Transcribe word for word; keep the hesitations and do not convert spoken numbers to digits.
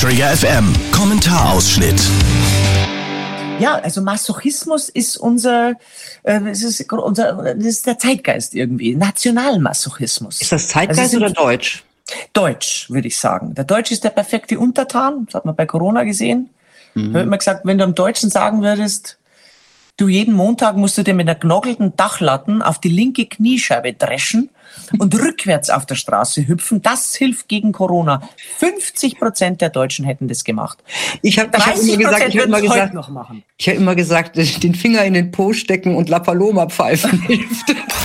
Träger F M. Kommentarausschnitt. Ja, also Masochismus ist unser, äh, es ist unser, das ist der Zeitgeist irgendwie. Nationalmasochismus. Ist das Zeitgeist also oder Deutsch? Deutsch, würde ich sagen. Der Deutsche ist der perfekte Untertan. Das hat man bei Corona gesehen. Mhm. Da wird immer gesagt, wenn du am Deutschen sagen würdest, du, jeden Montag musst du dir mit einer gnockelten Dachlatten auf die linke Kniescheibe dreschen und rückwärts auf der Straße hüpfen. Das hilft gegen Corona. fünfzig Prozent der Deutschen hätten das gemacht. Ich habe hab immer gesagt, ich habe immer gesagt, noch machen. ich habe immer gesagt, den Finger in den Po stecken und La Paloma pfeifen hilft.